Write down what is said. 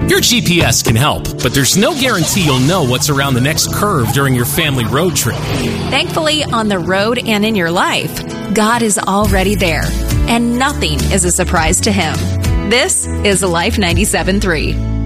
Your GPS can help, but there's no guarantee you'll know what's around the next curve during your family road trip. Thankfully, on the road and in your life, God is already there, and nothing is a surprise to Him. This is Life 97.3.